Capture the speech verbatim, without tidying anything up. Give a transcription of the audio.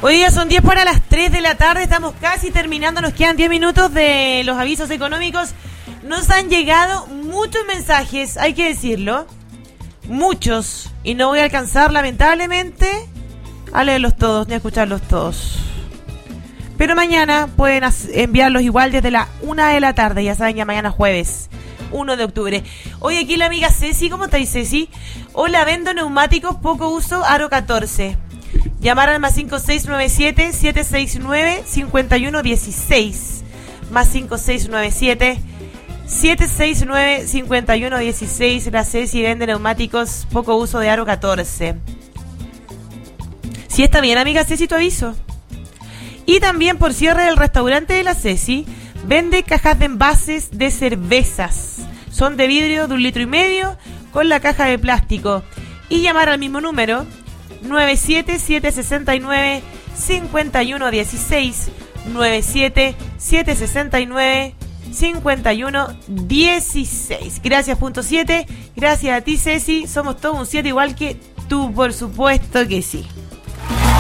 Hoy día son diez para las tres de la tarde, estamos casi terminando, nos quedan diez minutos de los avisos económicos. Nos han llegado muchos mensajes, hay que decirlo, muchos, y no voy a alcanzar lamentablemente a leerlos todos ni a escucharlos todos. Pero mañana pueden enviarlos igual desde la una de la tarde, ya saben, ya mañana jueves uno de octubre. Hoy aquí la amiga Ceci, ¿cómo estáis, Ceci? Hola, vendo neumáticos, poco uso, aro catorce. Llamar al más cinco seis nueve siete, siete seis nueve, cinco uno uno seis. Más cinco seis nueve siete, siete seis nueve, cinco uno uno seis. La Ceci vende neumáticos, poco uso de aro catorce. Sí, está bien, amiga Ceci, tu aviso. Y también por cierre del restaurante de la Ceci, vende cajas de envases de cervezas. Son de vidrio de un litro y medio con la caja de plástico. Y llamar al mismo número, nueve siete siete seis nueve, cinco uno uno seis, nueve siete siete seis nueve, cinco uno uno seis. Gracias, punto siete. Gracias a ti, Ceci. Somos todos un siete igual que tú, por supuesto que sí.